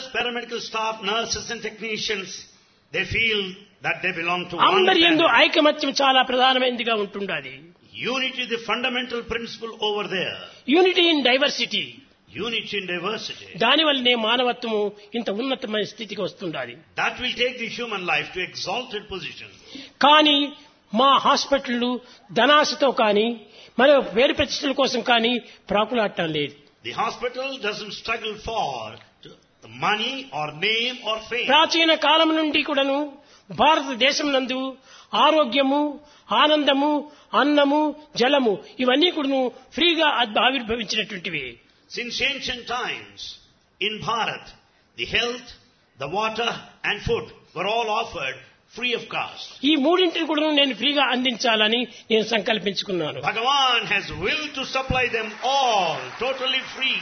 paramedical staff, nurses and technicians, they feel that they belong to one అందరి యందు family. ఐకమత్యం చాలా ప్రధానమైనదిగా ఉంటుండాలి. Unity is the fundamental principle over there. Unity in diversity. Unity in diversity. దానివల్లనే మానవత్వము ఇంత ఉన్నతమైన స్థితికి వస్తుండాలి. That will take the human life to exalted position. కానీ మా హాస్పిటళ్లు ధనాశతో కానీ మరి వేరు ప్రతిష్టల కోసం కానీ ప్రాకులాడటం లేదు. The hospital doesn't struggle for the money or name or fame. ప్రాచీన కాలం నుండి కూడాను భారతదేశం నందు ఆరోగ్యము, ఆనందము, అన్నము, జలము ఇవన్నీ కూడాను ఫ్రీగా ఆవిర్భవించినటువంటివి. Since ancient times, in Bharat, the health, the water and food were all offered free of cost. ఈ మూడింటిని కూడా నేను ఫ్రీగా అందించాలని నేను సంకల్పించుకున్నాను. Bhagavan has willed to supply them all totally free.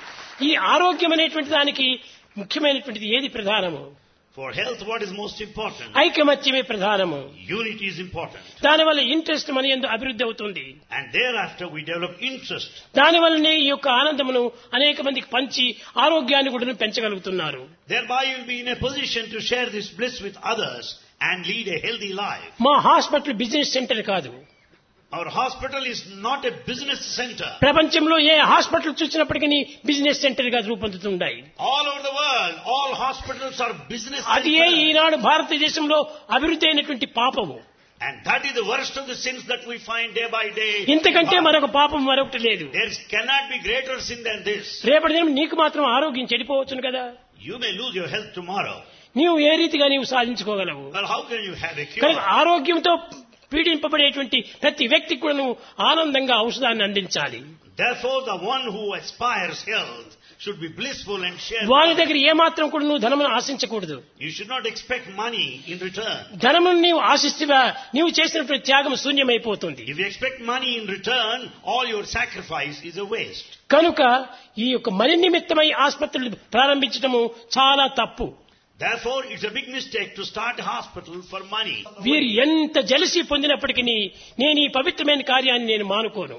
ఈ ఆరోగ్యం అనేటువంటి దానికి ముఖ్యమైనటువంటిది ఏది ప్రధానము? For health, what is most important? ఐకమత్యమే ప్రధానము. Unity is important. దానివల్ల ఇంట్రెస్ట్ మన యందు అభివృద్ధి అవుతుంది. And thereafter we develop interest. దానివల్లనే ఈ యొక్క ఆనందమును అనేక మందికి పంచి ఆరోగ్యాన్ని కూడా పెంచగలుగుతున్నారు. Thereby you will be in a position to share this bliss with others and lead a healthy life. మా హాస్పిటల్ బిజినెస్ సెంటర్ కాదు. Our hospital is not a business center. ప్రపంచంలో ఏ హాస్పిటల్ చూసినప్పటికీ బిజినెస్ సెంటర్ గా రూపొందుతుంటాయి. All over the world, all hospitals are business అది centers. ఈనాడు భారతదేశంలో అభివృద్ధి అయినటువంటి పాపము. And that is the worst of the sins that we find day by day. ఇంతకంటే మరొక పాపం మరొకటి లేదు. There cannot be greater sin than this. రేపటి దినం నీకు మాత్రం ఆరోగ్యం చెడిపోవచ్చును కదా. You may lose your health tomorrow. నీవు ఏ రీతిగా నీవు సాధించుకోగలవు? Well, how can you have a కనుక cure? ఆరోగ్యంతో పీడింపబడేటువంటి ప్రతి వ్యక్తికి కూడా నువ్వు ఆనందంగా ఔషధాన్ని అందించాలి. Therefore, the one who aspires health should be blissful and share. వారి దగ్గర ఏమాత్రం కూడా నువ్వు ధనమును ఆశించకూడదు. You should not expect money in return. ధనమును నీవు ఆశిస్తువా నీవు చేసినటువంటి త్యాగం శూన్యమైపోతుంది. If you expect money in return, all your sacrifice is a waste. కనుక ఈ యొక్క మని నిమిత్తమై ఆసుపత్రులు ప్రారంభించడము చాలా తప్పు. Therefore, it's a big mistake to start a hospital for money. వీరు ఎంత జలసి పొందినప్పటికీ నేను ఈ పవిత్రమైన కార్యాన్ని నేను మానుకోను.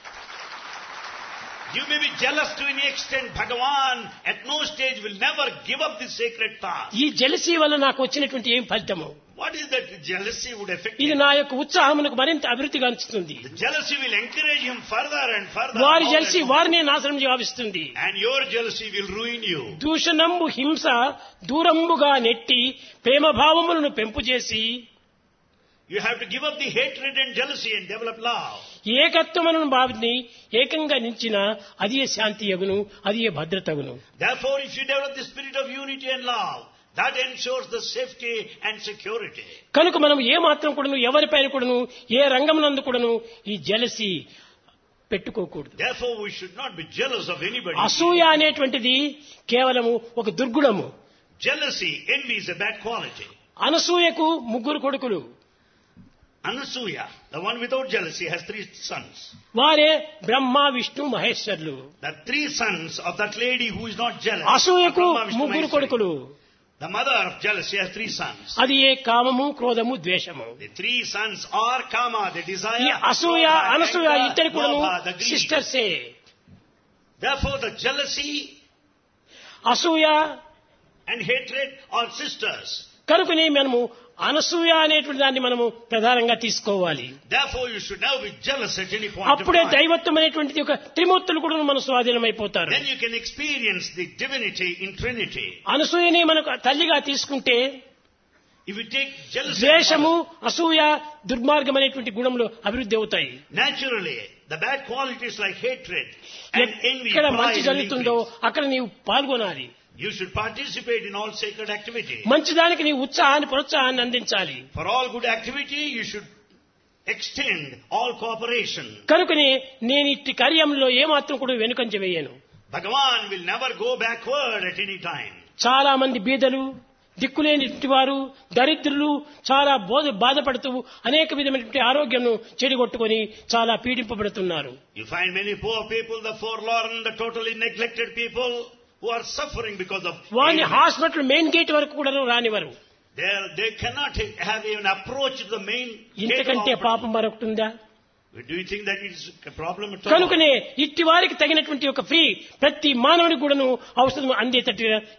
You may be jealous to any extent. Bhagavan at no stage will never give up this sacred task. ఈ జలసి వల్ల నాకు వచ్చినటువంటి ఏం ఫలితము? What is that jealousy would affect ఇది him? నా యొక్క ఉత్సాహమునకు మరింత అభివృద్ధిగా ఉంచుతుంది. The jealousy will encourage him further and further. వారి more జలసి and more. వారినే నాశనం గావిస్తుంది. And your jealousy will ruin you. దూషణంబు హింస దూరంబుగా నెట్టి ప్రేమ భావములను పెంపు చేసి You have to give up the hatred and jealousy and develop love. ఏకత్వమును భావిని ఏకంగా నిలిచిన అదే శాంతి యగును అదే భద్రతగును. Therefore, if you develop the spirit of unity and love, that ensures the safety and security. కనుక మనం ఏ మాత్రం కూడాను ఎవరిపైన కూడాను ఏ రంగమునందు కూడాను ఈ జలసి పెట్టుకోకూడదు. Therefore, we should not be jealous of anybody. అసూయ అనేటువంటిది కేవలము ఒక దుర్గుణము. Jealousy, envy is a bad quality. అనసూయకు ముగ్గురు కొడుకులు. Anasuya, the one without jealousy, has 3 sons. వారే Brahma Vishnu మహేశ్వరులు. The 3 sons of that lady who is not jealous. అసూయకు Brahma, Vishnu, ముగ్గురు Maheshwari. కొడుకులు. The mother of jealousy has 3 sons. అది ఏ కామము క్రోధము ద్వేషము. The 3 sons are kama, the ఈ desire, అసూయ krodha, Anasuya anger, ఇద్దరు కూడాను lobha, the greed. సిస్టర్సే. Therefore, the jealousy అసూయ and hatred are sisters. కనుకనే మనము అనసూయ అనేటువంటి దాన్ని మనము ప్రధానంగా తీసుకోవాలి. Therefore, you should never be jealous at any point of అప్పుడే time. దైవత్వం అనేటువంటిది ఒక త్రిమూర్తులు కూడా మన స్వాధీనమైపోతారు. Then you can experience the divinity in Trinity. అనసూయని మనకు తల్లిగా తీసుకుంటే If you take jealousy, ద్వేషము అసూయ దుర్మార్గం అనేటువంటి గుణములు అభివృద్ధి అవుతాయి. naturally, the bad qualities like hatred and envy, ఎక్కడ pride మంచి will జరుగుతుందో increase. అక్కడ నీవు పాల్గొనాలి. You should participate in all sacred activity. మంచిదానికి నీ ఉత్సాహాన్ని ప్రోత్సాహాన్ని అందించాలి. For all good activity, you should extend all cooperation. కనుకనే నేను ఇట్టి కార్యంలో ఏమాత్రం కూడా వెనుకంజ వేయను. Bhagavan will never go backward at any time. చాలా మంది బీదలు దిక్కులేని వారు దరిద్రులు చాలా బాధపడుతూ అనేక విధమైనటువంటి ఆరోగ్యం చెడిగొట్టుకొని చాలా పీడింపబడుతున్నారు. You find many poor people, the forlorn, the totally neglected people who are suffering because of వారిని envy. హాస్పిటల్ మెయిన్ గేట్ వరకు కూడా రానివారు. They cannot have even approached the main gate. ఇంతకంటే of పాపం మరొకటుందా? Do you think that it is a problem at all? కనుకనే ఇట్టి వారికి తగినటువంటి ఒక ఫ్రీ ప్రతి మానవుడికి కూడాను ఔషధం అందేటట్టుగా